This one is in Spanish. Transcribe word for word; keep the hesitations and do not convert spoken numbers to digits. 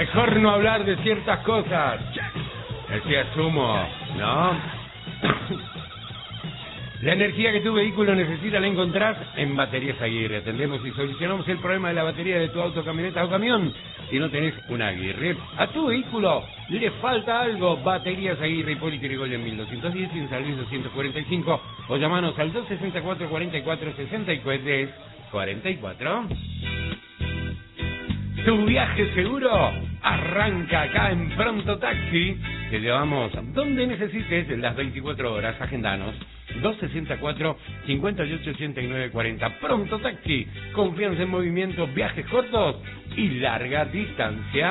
Mejor no hablar de ciertas cosas. Decía Sumo, ¿no? La energía que tu vehículo necesita la encontrás en Baterías Aguirre. Atendemos y solucionamos el problema de la batería de tu auto, camioneta o camión. Si no tenés una Aguirre, a tu vehículo le falta algo. Baterías Aguirre, Hipólito Yrigoyen mil doscientos diez, en San Luis doscientos cuarenta y cinco. O llamanos al dos sesenta y cuatro, cuarenta y cuatro, sesenta y tres, cuarenta y cuatro. Tu viaje seguro arranca acá en Pronto Taxi. Te llevamos donde necesites las veinticuatro horas. Agendanos dos sesenta y cuatro, cincuenta y ocho, ochenta y nueve, cuarenta. Pronto Taxi. Confianza en movimiento, viajes cortos y larga distancia.